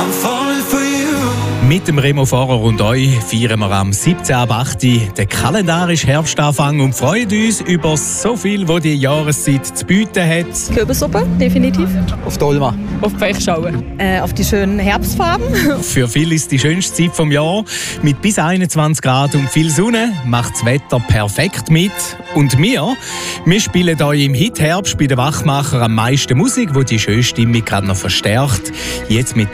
Mit dem Remo Fahrer und euch feiern wir am 17.08. den kalendarischen Herbstanfang und freuen uns über so viel, was die Jahreszeit zu bieten hat. Kürbissuppe, definitiv. Auf Dolma. Auf Pechschauen. Auf die schönen Herbstfarben. Für viele ist die schönste Zeit vom Jahr. Mit bis 21 Grad und viel Sonne macht das Wetter perfekt mit. Und wir spielen euch im Hit-Herbst bei den Wachmachern am meisten Musik, die die schöne Stimmung gerade noch verstärkt. Jetzt mit